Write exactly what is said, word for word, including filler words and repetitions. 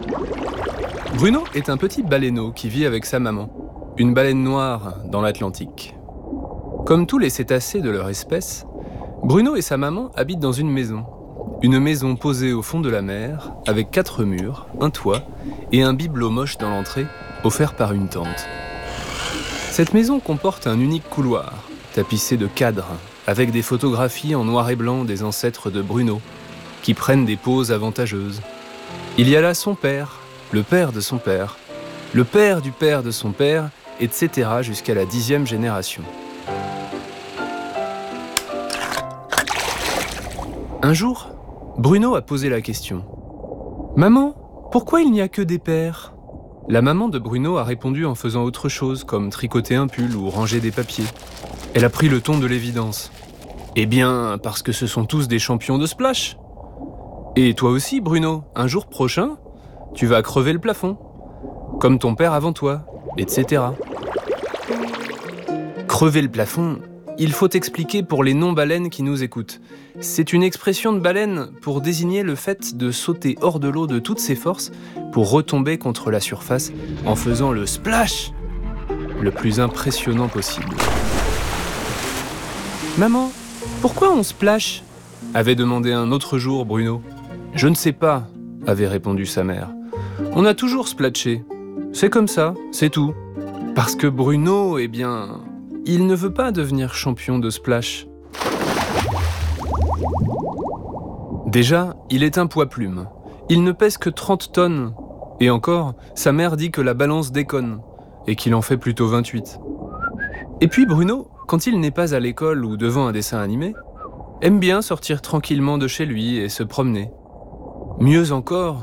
Bruno est un petit baleineau qui vit avec sa maman, une baleine noire dans l'Atlantique. Comme tous les cétacés de leur espèce, Bruno et sa maman habitent dans une maison. Une maison posée au fond de la mer, avec quatre murs, un toit et un bibelot moche dans l'entrée, offert par une tante. Cette maison comporte un unique couloir, tapissé de cadres, avec des photographies en noir et blanc des ancêtres de Bruno, qui prennent des poses avantageuses. Il y a là son père, le père de son père, le père du père de son père, et cetera jusqu'à la dixième génération. Un jour, Bruno a posé la question. « Maman, pourquoi il n'y a que des pères ?» La maman de Bruno a répondu en faisant autre chose, comme tricoter un pull ou ranger des papiers. Elle a pris le ton de l'évidence. « Eh bien, parce que ce sont tous des champions de splash. Et toi aussi, Bruno, un jour prochain, tu vas crever le plafond, comme ton père avant toi, et cetera. Crever le plafond, il faut expliquer pour les non-baleines qui nous écoutent. C'est une expression de baleine pour désigner le fait de sauter hors de l'eau de toutes ses forces pour retomber contre la surface en faisant le splash le plus impressionnant possible. « Maman, pourquoi on splash ?» avait demandé un autre jour Bruno. « Je ne sais pas », avait répondu sa mère. « On a toujours splatché. C'est comme ça, c'est tout. » Parce que Bruno, eh bien, il ne veut pas devenir champion de splash. Déjà, il est un poids-plume. Il ne pèse que trente tonnes. Et encore, sa mère dit que la balance déconne, et qu'il en fait plutôt vingt-huit. Et puis Bruno, quand il n'est pas à l'école ou devant un dessin animé, aime bien sortir tranquillement de chez lui et se promener. Mieux encore,